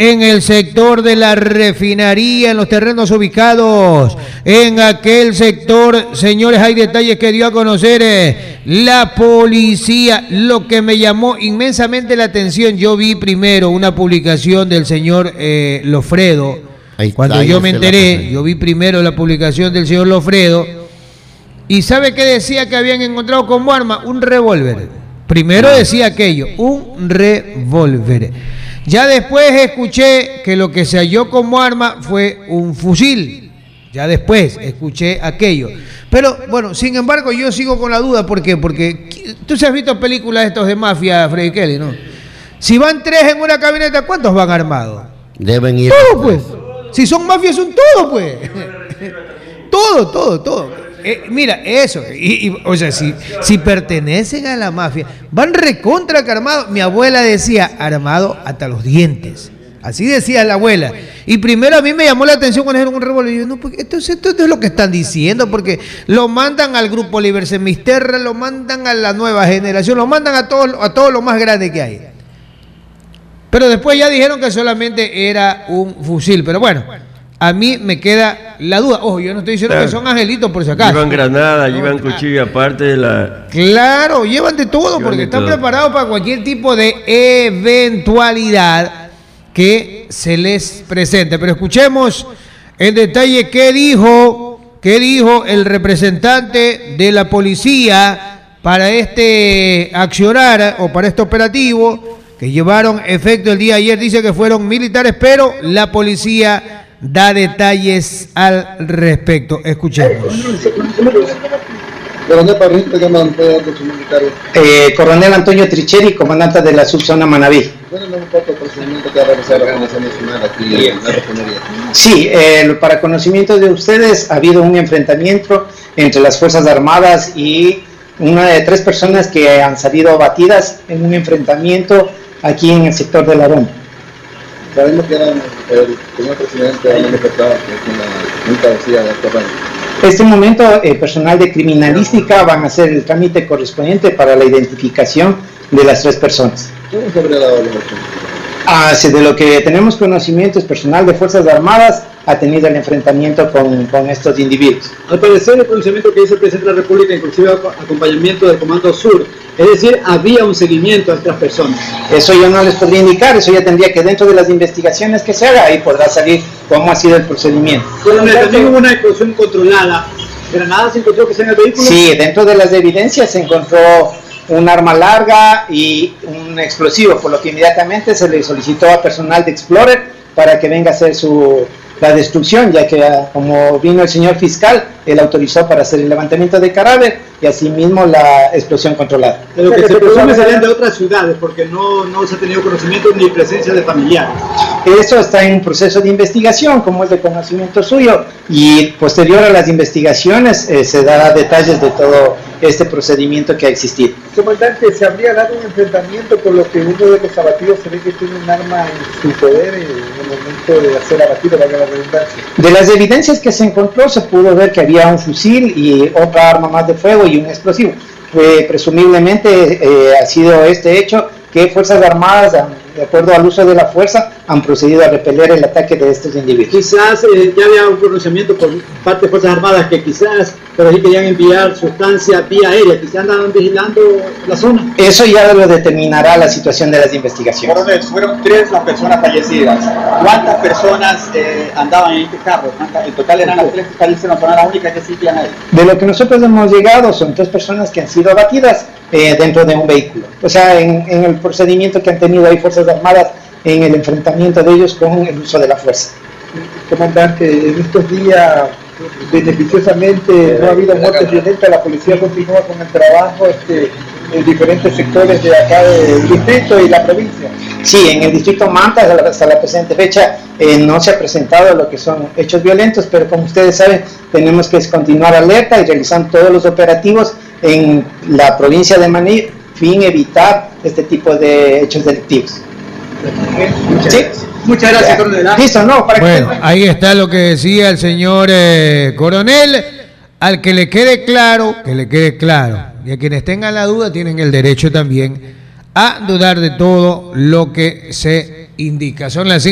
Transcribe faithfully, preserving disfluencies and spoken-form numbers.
en el sector de la refinería, en los terrenos ubicados en aquel sector. Señores, hay detalles que dio a conocer eh, la policía. Lo que me llamó inmensamente la atención, yo vi primero una publicación del señor eh, Lofredo. Cuando yo me enteré, yo vi primero la publicación del señor Lofredo. ¿Y sabe qué decía que habían encontrado como arma? Un revólver. Primero decía aquello, un revólver. Ya después escuché que lo que se halló como arma fue un fusil. Ya después escuché aquello. Pero bueno, sin embargo, yo sigo con la duda. ¿Por qué? Porque tú se has visto películas estos de mafia, Freddy Kelly, ¿no? Si van tres en una camioneta, ¿cuántos van armados? Deben ir. Todos, pues. Si son mafias, son todos, pues. Todo, todo, todo. Eh, mira, eso, y, y, o sea, si, si pertenecen a la mafia, van recontra que armados. Mi abuela decía, armado hasta los dientes. Así decía la abuela. Y primero a mí me llamó la atención cuando era un revólver. Y yo, no, porque esto, esto, esto es lo que están diciendo, porque lo mandan al grupo Libersemisterra, lo mandan a la nueva generación, lo mandan a todos a todo lo más grande que hay. Pero después ya dijeron que solamente era un fusil. Pero bueno, a mí me queda la duda. Ojo, yo no estoy diciendo claro. que son angelitos por si acaso. Llevan granada, no, llevan cuchillo, aparte de la... Claro, llevan de todo llevan porque de están todo. preparados para cualquier tipo de eventualidad que se les presente. Pero escuchemos en detalle qué dijo, qué dijo el representante de la policía para este accionar o para este operativo que llevaron efecto el día de ayer. Dice que fueron militares, pero la policía da detalles al respecto. Escuchemos. Eh, Coronel Antonio Tricheri, comandante de la subzona Manabí. Sí, eh, para conocimiento de ustedes, ha habido un enfrentamiento entre las Fuerzas Armadas y una de tres personas que han salido abatidas en un enfrentamiento aquí en el sector de La Ronda. Sabemos que era el señor presidente ha manifestado que nunca decía de este rango. En este momento, eh, personal de criminalística van a hacer el trámite correspondiente para la identificación de las tres personas. ¿Cómo se habría dado la elección? Ah, sí, de lo que tenemos conocimiento es personal de Fuerzas Armadas ha tenido el enfrentamiento con, con estos individuos. Al parecer, el pronunciamiento que hizo el presidente de la República, inclusive acompañamiento del Comando Sur, es decir, había un seguimiento a estas personas. Eso yo no les podría indicar, eso ya tendría que dentro de las investigaciones que se haga, ahí podrá salir cómo ha sido el procedimiento. Bueno, también hubo una explosión controlada. ¿Granadas se encontró que sea en el vehículo? Sí, dentro de las evidencias se encontró un arma larga y un explosivo, por lo que inmediatamente se le solicitó a personal de Explorer para que venga a hacer su, la destrucción, ya que como vino el señor fiscal, él autorizó para hacer el levantamiento de cadáver y asimismo la explosión controlada. De lo que se presume serían de otras ciudades, porque no, no se ha tenido conocimiento ni presencia de familiares. Eso está en proceso de investigación, como es de conocimiento suyo, y posterior a las investigaciones eh, se dará detalles de todo este procedimiento que ha existido. Comandante, ¿se habría dado un enfrentamiento por lo que uno de los abatidos se ve que tiene un arma en su poder en el momento de hacer abatido, valga la redundancia? De las evidencias que se encontró se pudo ver que había un fusil y otra arma más de fuego y un explosivo. Eh, presumiblemente eh, ha sido este hecho que Fuerzas Armadas, de acuerdo al uso de la fuerza, han procedido a repeler el ataque de estos individuos. Quizás eh, ya había un pronunciamiento por parte de Fuerzas Armadas que quizás, pero sí querían enviar sustancia vía aérea, quizás andaban vigilando la zona. Eso ya lo determinará la situación de las investigaciones. Coronel, fueron tres las personas fallecidas. ¿Cuántas personas eh, andaban en este carro? En total eran las tres que fallecieron, fueron las únicas que existían ahí. De lo que nosotros hemos llegado son tres personas que han sido abatidas eh, dentro de un vehículo. O sea, en, en el procedimiento que han tenido ahí Fuerzas Armadas en el enfrentamiento de ellos con el uso de la fuerza. Comandante, en estos días beneficiosamente no ha habido muertes violentas, la policía continúa con el trabajo este, en diferentes sectores de acá del distrito y la provincia. Sí, en el distrito Manta hasta la presente fecha eh, no se ha presentado lo que son hechos violentos, pero como ustedes saben tenemos que continuar alerta y realizando todos los operativos en la provincia de Maní, fin evitar este tipo de hechos delictivos. Muchas ¿Sí? gracias. Muchas gracias, coronel. Listo, no, para bueno, que... ahí está lo que decía el señor eh, coronel. Al que le quede claro, que le quede claro. Y a quienes tengan la duda tienen el derecho también a dudar de todo lo que se indica. Son las